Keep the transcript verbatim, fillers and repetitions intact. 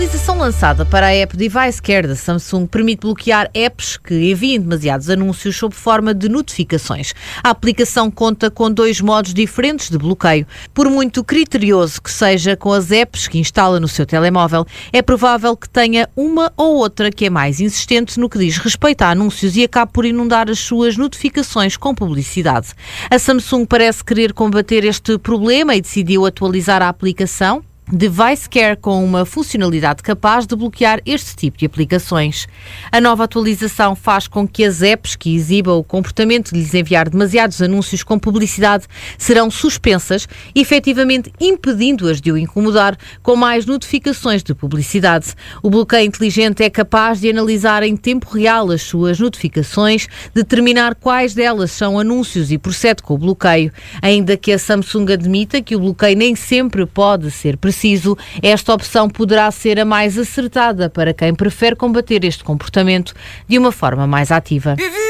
A atualização lançada para a app Device Care da Samsung permite bloquear apps que enviem demasiados anúncios sob forma de notificações. A aplicação conta com dois modos diferentes de bloqueio. Por muito criterioso que seja com as apps que instala no seu telemóvel, é provável que tenha uma ou outra que é mais insistente no que diz respeito a anúncios e acabe por inundar as suas notificações com publicidade. A Samsung parece querer combater este problema e decidiu atualizar a aplicação Device Care com uma funcionalidade capaz de bloquear este tipo de aplicações. A nova atualização faz com que as apps que exibam o comportamento de lhes enviar demasiados anúncios com publicidade serão suspensas, efetivamente impedindo-as de o incomodar com mais notificações de publicidade. O bloqueio inteligente é capaz de analisar em tempo real as suas notificações, determinar quais delas são anúncios e procede com o bloqueio. Ainda que a Samsung admita que o bloqueio nem sempre pode ser preciso, esta opção poderá ser a mais acertada para quem prefere combater este comportamento de uma forma mais ativa.